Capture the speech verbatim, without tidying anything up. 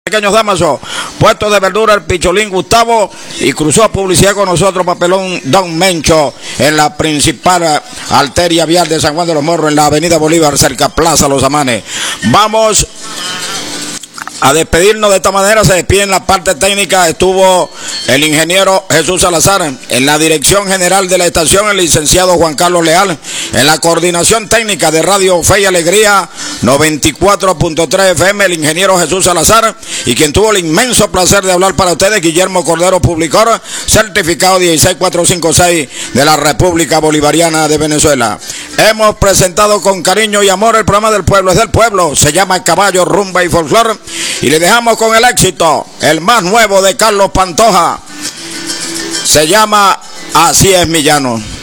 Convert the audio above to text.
Pequeños Damaso, puesto de verdura el Picholín Gustavo, y cruzó a publicidad con nosotros Papelón Don Mencho en la principal arteria vial de San Juan de los Morros, en la avenida Bolívar, cerca Plaza Los Amanes. Vamos a despedirnos de esta manera. Se despide en la parte técnica, estuvo el ingeniero Jesús Salazar, en la dirección general de la estación el licenciado Juan Carlos Leal, en la coordinación técnica de Radio Fe y Alegría noventa y cuatro punto tres F M el ingeniero Jesús Salazar, y quien tuvo el inmenso placer de hablar para ustedes, Guillermo Cordero Publicor, certificado dieciséis mil cuatrocientos cincuenta y seis de la República Bolivariana de Venezuela. Hemos presentado con cariño y amor el programa del pueblo, es del pueblo, se llama El Caballo, Rumba y Folclor, y le dejamos con el éxito, el más nuevo de Carlos Pantoja, se llama Así es mi llano.